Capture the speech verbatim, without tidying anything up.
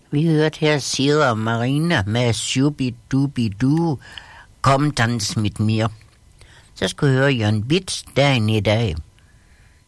Vi hørte her Sierra Marina med Shubi-Dubi-Doo, Kom dans mit mir. Så skal vi høre Jørgen Bitz, Dagen i dag.